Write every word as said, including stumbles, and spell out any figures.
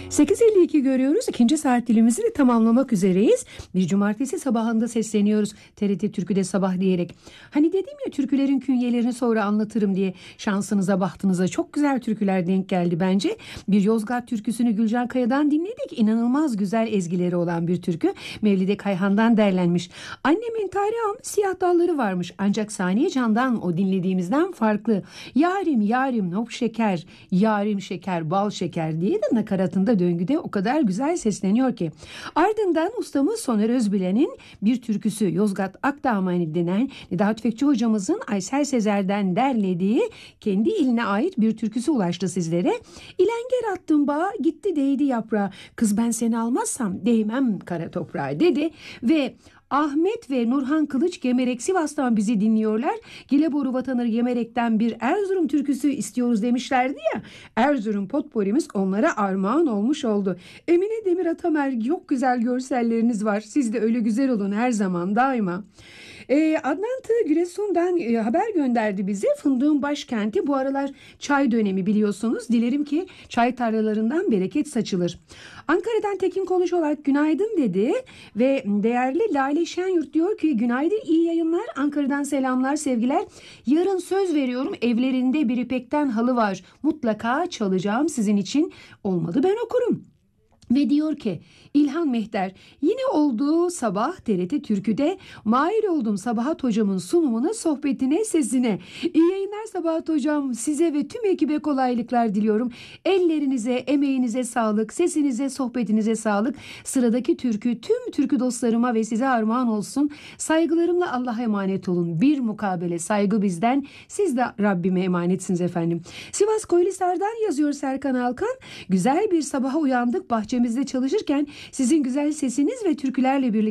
sekiz elli iki görüyoruz. İkinci saat dilimizi de tamamlamak üzereyiz. Bir cumartesi sabahında sesleniyoruz T R T Türkü'de sabah diyerek. Hani dedim ya, türkülerin künyelerini sonra anlatırım diye, şansınıza bahtınıza çok güzel türküler denk geldi bence. Bir Yozgat türküsünü Gülcan Kaya'dan dinledik. İnanılmaz güzel ezgileri olan bir türkü. Mevlide Kayhan'dan derlenmiş. Annemin tarih almış siyah dalları varmış. Ancak Saniye Can'dan o dinlediğimizden farklı. Yarim yarim nop şeker, yarim şeker bal şeker diye de nakaratında, döngüde o kadar güzel sesleniyor ki. Ardından ustamız Soner Özbilen'in bir türküsü, Yozgat Akdağmani denen Nida Tüfekçi hocamızın Aysel Sezer'den derlediği kendi iline ait bir türküsü ulaştı sizlere. İlenger attım bağa, gitti değdi yaprağa, kız ben seni almazsam değmem kara toprağa dedi ve Ahmet ve Nurhan Kılıç Gemerek Sivas'tan bizi dinliyorlar. Gileboru vatanı Gemerek'ten bir Erzurum türküsü istiyoruz demişlerdi ya. Erzurum potporimiz onlara armağan olmuş oldu. Emine Demir Atamer, çok güzel görselleriniz var. Siz de öyle güzel olun her zaman, daima. Ee, Adnan Tığ Giresun'dan e, haber gönderdi bize. Fındığın başkenti, bu aralar çay dönemi biliyorsunuz. Dilerim ki çay tarlalarından bereket saçılır. Ankara'dan Tekin Konuş olarak günaydın dedi ve değerli Lale Şenyurt diyor ki günaydın, iyi yayınlar, Ankara'dan selamlar, sevgiler. Yarın söz veriyorum, evlerinde bir ipekten halı var, mutlaka çalacağım sizin için, olmadı ben okurum. Ve diyor ki İlhan Mehter, yine olduğu sabah T R T Türkü'de mahir oldum Sabahat hocamın sunumuna, sohbetine, sesine. İyi yayınlar Sabahat hocam, size ve tüm ekibe kolaylıklar diliyorum. Ellerinize, emeğinize sağlık, sesinize, sohbetinize sağlık. Sıradaki türkü tüm türkü dostlarıma ve size armağan olsun. Saygılarımla Allah'a emanet olun. Bir mukabele saygı bizden, siz de Rabbime emanetsiniz efendim. Sivas Koylisar'dan yazıyor Serkan Alkan. Güzel bir sabaha uyandık, bahçemizde çalışırken sizin güzel sesiniz ve türkülerle birlikte